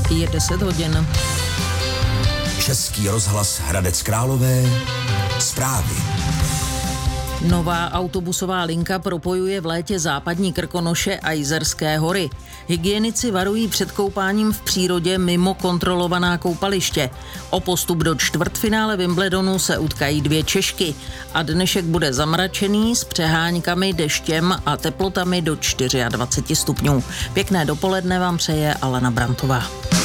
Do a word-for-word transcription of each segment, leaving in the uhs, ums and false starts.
Je deset hodin. Český rozhlas Hradec Králové. Zprávy. Nová autobusová linka propojuje v létě západní Krkonoše a Jizerské hory. Hygienici varují před koupáním v přírodě mimo kontrolovaná koupaliště. O postup do čtvrtfinále Wimbledonu se utkají dvě Češky a dnešek bude zamračený s přeháňkami, deštěm a teplotami do dvacet čtyři stupňů. Pěkné dopoledne vám přeje Alena Brantová.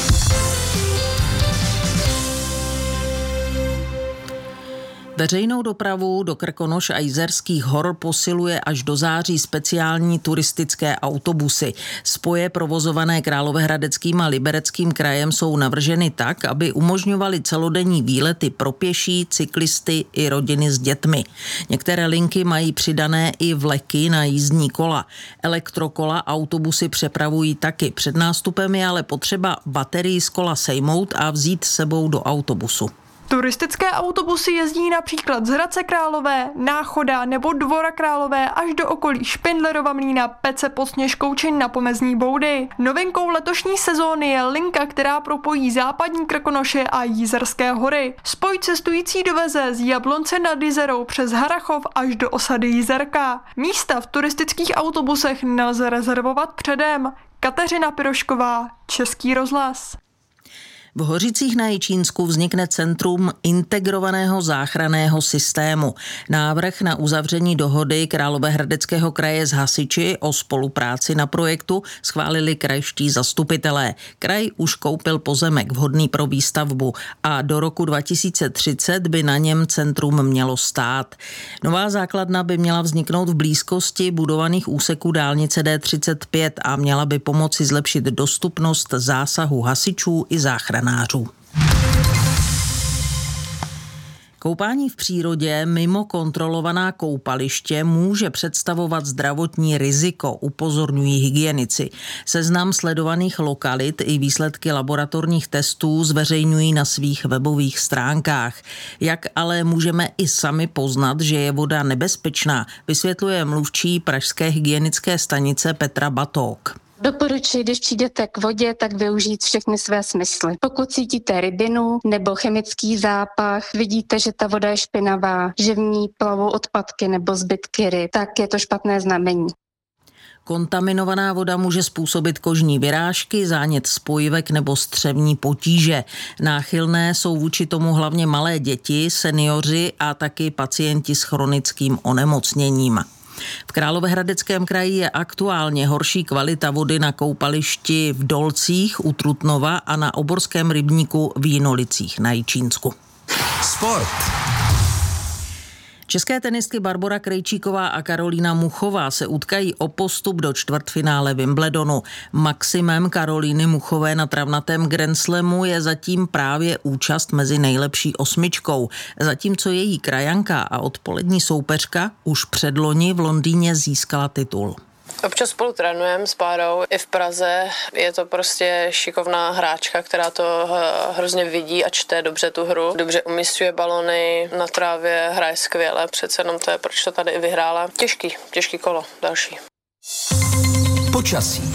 Veřejnou dopravu do Krkonoš a Jizerských hor posiluje až do září speciální turistické autobusy. Spoje provozované Královéhradeckým a Libereckým krajem jsou navrženy tak, aby umožňovaly celodenní výlety pro pěší, cyklisty i rodiny s dětmi. Některé linky mají přidané i vleky na jízdní kola. Elektrokola autobusy přepravují taky. Před nástupem je ale potřeba baterii z kola sejmout a vzít s sebou do autobusu. Turistické autobusy jezdí například z Hradce Králové, Náchoda nebo Dvora Králové až do okolí Špindlerova Mlýna, Pece pod Sněžkou či na Pomezní Boudy. Novinkou letošní sezóny je linka, která propojí západní Krkonoše a Jizerské hory. Spoj cestující doveze z Jablonce nad Jizerou přes Harrachov až do osady Jizerka. Místa v turistických autobusech nelze rezervovat předem. Kateřina Pirošková, Český rozhlas. V Hořicích na Jičínsku vznikne centrum integrovaného záchranného systému. Návrh na uzavření dohody Královéhradeckého kraje s hasiči o spolupráci na projektu schválili krajští zastupitelé. Kraj už koupil pozemek vhodný pro výstavbu a do roku dva tisíce třicet by na něm centrum mělo stát. Nová základna by měla vzniknout v blízkosti budovaných úseků dálnice D třicet pět a měla by pomoci zlepšit dostupnost zásahu hasičů i záchranářů. Koupání v přírodě mimo kontrolovaná koupaliště může představovat zdravotní riziko, upozorňují hygienici. Seznam sledovaných lokalit i výsledky laboratorních testů zveřejňují na svých webových stránkách. Jak ale můžeme i sami poznat, že je voda nebezpečná, vysvětluje mluvčí pražské hygienické stanice Petra Batók. Doporučuji, když přijdete k vodě, tak využít všechny své smysly. Pokud cítíte rybinu nebo chemický zápach, vidíte, že ta voda je špinavá, že v ní plavou odpadky nebo zbytky ryb, tak je to špatné znamení. Kontaminovaná voda může způsobit kožní vyrážky, zánět spojivek nebo střevní potíže. Náchylné jsou vůči tomu hlavně malé děti, seniori a taky pacienti s chronickým onemocněním. V Královéhradeckém kraji je aktuálně horší kvalita vody na koupališti v Dolcích u Trutnova a na Oborském rybníku v Jinolicích na Jičínsku. Sport. České tenistky Barbora Krejčíková a Karolína Muchová se utkají o postup do čtvrtfinále Wimbledonu. Maximem Karolíny Muchové na travnatém Grand Slamu je zatím právě účast mezi nejlepší osmičkou, zatímco její krajanka a odpolední soupeřka už předloni v Londýně získala titul. Občas spolu trénujeme s párou i v Praze. Je to prostě šikovná hráčka, která to hrozně vidí a čte dobře tu hru. Dobře umísťuje balony, na trávě hraje skvěle, přece jenom to je, proč to tady i vyhrála. Těžký, těžký kolo, další. Počasí.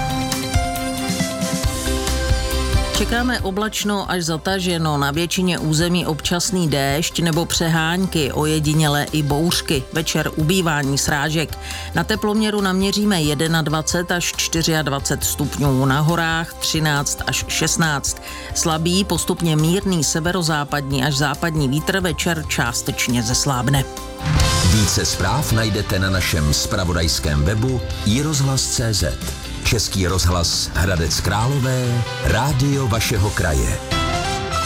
Čekáme oblačno až zataženo, na většině území občasný déšť nebo přehánky, ojedinělé i bouřky, večer ubývání srážek. Na teploměru naměříme dvacet jedna až dvacet čtyři stupňů, na horách třináct až šestnáct. Slabý, postupně mírný severozápadní až západní vítr večer částečně zeslábne. Více zpráv najdete na našem zpravodajském webu i rozhlas tečka cé zet. Český rozhlas Hradec Králové, rádio vašeho kraje.